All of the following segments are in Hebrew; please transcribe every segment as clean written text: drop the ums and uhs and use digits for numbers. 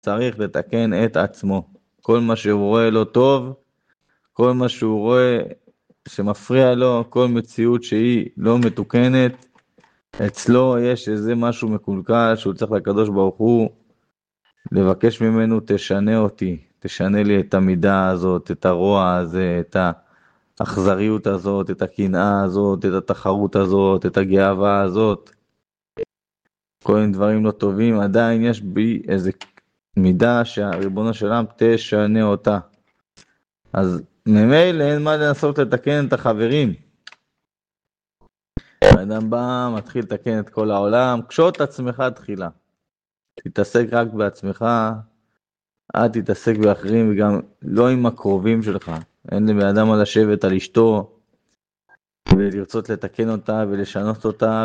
צריך לתקן את עצמו. כל מה שהוא רואה לא טוב, כל מה שהוא רואה שמפריע לו, כל מציאות שהיא לא מתוקנת, אצלו יש איזה משהו מקולקל שהוא צריך לקדוש ברוך הוא לבקש ממנו, תשנה אותי, תשנה לי את המידה הזאת, את הרוע הזה, את האכזריות הזאת, את הקנאה הזאת, את התחרות הזאת, את הגאווה הזאת. כל מיני דברים לא טובים, עדיין יש בי איזה מידה שהריבונו של עולם תשנה אותה. אז ממילא אין מה לנסות לתקן את החברים. האדם בא, מתחיל לתקן את כל העולם, קשוט עצמך תחילה. תתעסק רק בעצמך, אל תתעסק באחרים וגם לא עם הקרובים שלך. אין לבן אדם מה לשבת על אשתו ולרצות לתקן אותה ולשנות אותה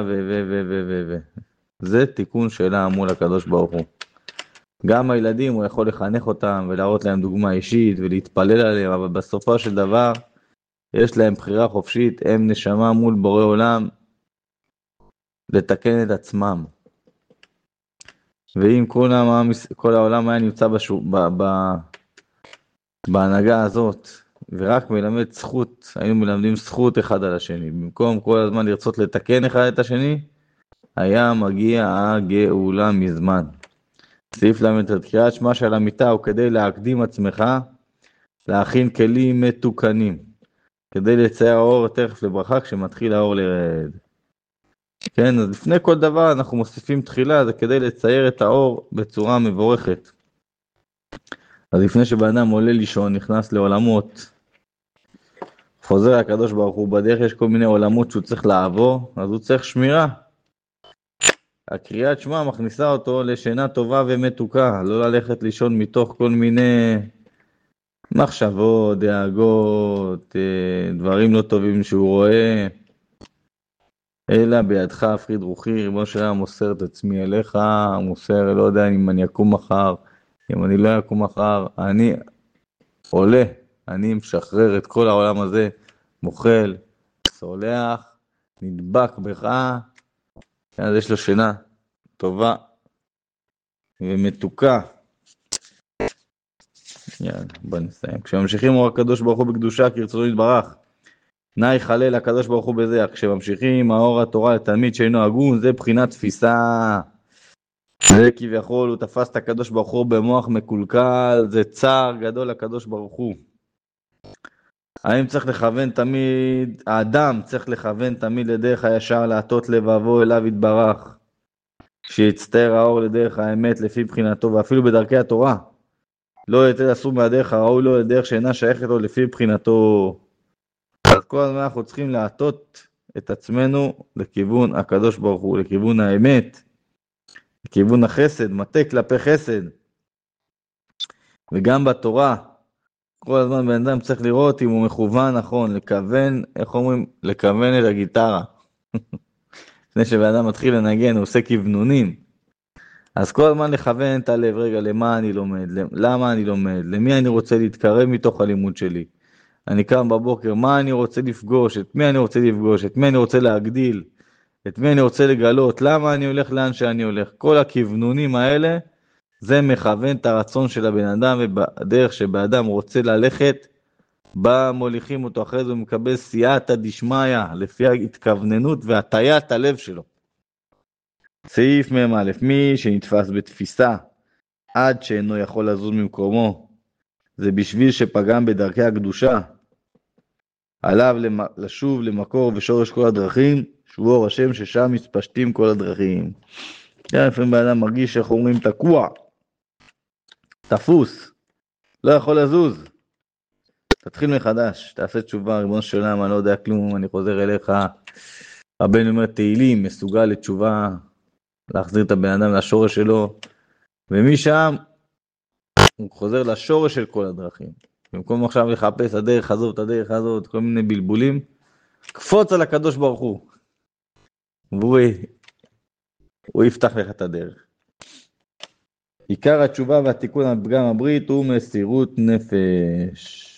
זה תיקון שלה מול הקדוש ברוך הוא. גם הילדים הוא יכול לחנך אותם ולהראות להם דוגמה אישית ולהתפלל עליהם, אבל בסופו של דבר יש להם בחירה חופשית, הם נשמה מול בורא עולם לתקן את עצמם. ואם כל העולם היה נמצא בהנהגה הזאת ורק מלמד זכות, היינו מלמדים זכות אחד על השני, במקום כל הזמן לרצות לתקן אחד את השני, היה מגיע הגאולה מזמן. סעיף למד, קריאת שמע של המיטה הוא כדי להקדים עצמך, להכין כלים מתוקנים, כדי לצייר האור תכף לברכה כשמתחיל האור לרד. כן, אז לפני כל דבר אנחנו מוסיפים תחילה, זה כדי לצייר את האור בצורה מבורכת. אז לפני שבאדם עולה לישון, נכנס לעולמות, חוזר הקדוש ברוך הוא, בדרך יש כל מיני עולמות שהוא צריך לעבור, אז הוא צריך שמירה. הקריאת שמע מכניסה אותו לשינה טובה ומתוקה, לא ללכת לישון מתוך כל מיני מחשבות, דאגות, דברים לא טובים שהוא רואה, אלא בידך הפריד רוחי, ריבונו של עולם מוסר את עצמי אליך, מוסר, לא יודע אם אני אקום מחר, אם אני לא אקום מחר, אני עולה, אני משחרר את כל העולם הזה, מוכל, סולח, נדבק בך, אז יש לו שינה טובה ומתוקה. יאללה, בוא נסיים. כשממשיכים אור הקדוש ברוך הוא בקדושה, כרצונו יתברך, נא יחלל הקדוש ברוך הוא בזה. כשממשיכים האור התורה לתלמיד שאינו הגון, זה בחינת תפיסה. זה כביכול הוא תפס את הקדוש ברוך הוא במוח מקולקל, זה צער גדול לקדוש ברוך הוא. האם צריך לכוון תמיד, האדם צריך לכוון תמיד לדרך הישר, להטות לבבו אליו יתברך, שיצטער האור לדרך האמת לפי בחינתו, ואפילו בדרכי התורה. לא יתד אסור מהדרך הראוי לו לדרך שאינה שייכת לו לפי בחינתו. אז כל הזמן אנחנו צריכים להטות את עצמנו לכיוון הקדוש ברוך הוא, לכיוון האמת, לכיוון החסד, מטה כלפי חסד. וגם בתורה, כל הזמן בן אדם צריך לראות אם הוא מכוון נכון, לכוון, איך אומרים? לכוון את הגיטרה. לפני שבן אדם מתחיל לנגן, הוא עושה כוונונים. אז כל הזמן לכוון את הלב, רגע, למה אני לומד, למה אני לומד, למי אני רוצה להתקרב מתוך הלימוד שלי. אני קם בבוקר, מה אני רוצה לפגוש, את מי אני רוצה לפגוש, את מי אני רוצה להגדיל, את מי אני רוצה לגלות, למה אני הולך לאן שאני הולך. כל הכוונונים האלה, זה מכוון את הרצון של הבן אדם, ובדרך שבאדם רוצה ללכת, בא מוליכים אותו אחרי זה, הוא מקבל סייעתא דשמיא, לפי ההתכווננות והטיית הלב שלו. סעיף מ"א, מי שנתפס בתפיסה עד שאינו יכול לזוז ממקומו, זה בשביל שפגם בדרכי הקדושה, עליו לשוב למקור ושורש כל הדרכים, שהוא אור השם ששם מתפשטים כל הדרכים. לפעמים באדם מרגיש איך אומרים תקוע, תפוס, לא יכול לזוז. תתחיל מחדש, תעשה תשובה, ריבונו של עולם, אני לא יודע כלום, אני חוזר אליך. רבנו אומר תהילים, מסוגל לתשובה, להחזיר את הבן אדם לשורש שלו, ומשם הוא חוזר לשורש של כל הדרכים. במקום עכשיו לחפש הדרך הזאת, הדרך הזאת, כל מיני בלבולים, קפוץ על הקדוש ברוך הוא, והוא יפתח לך את הדרך. עיקר התשובה והתיקון על פגם הברית הוא מסירות נפש.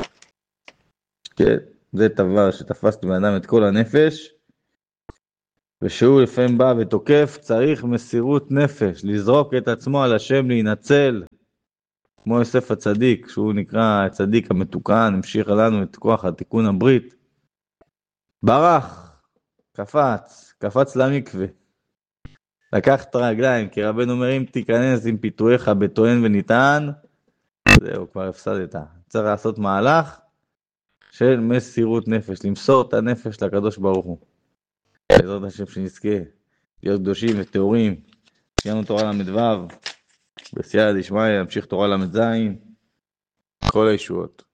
כן, זה דבר שתפס לבן אדם את כל הנפש, ושהוא לפעמים בא ותוקף, צריך מסירות נפש, לזרוק את עצמו על השם, להינצל, כמו יוסף הצדיק, שהוא נקרא הצדיק המתוקן, המשיך לנו את כוח התיקון הברית. ברח, קפץ למקווה, לקח את הרגליים, כי רבנו אומר, אם תיכנס עם פיתויך בטוען וניתן, זהו, כבר הפסדת. צריך לעשות מהלך של מסירות נפש, למסור את הנפש לקדוש ברוך הוא. בעזרת השם שנזכה להיות קדושים וטהורים, סיימנו תורה ל"ו, בסייעתא דשמיא, נמשיך תורה ל"ז, כל הישועות.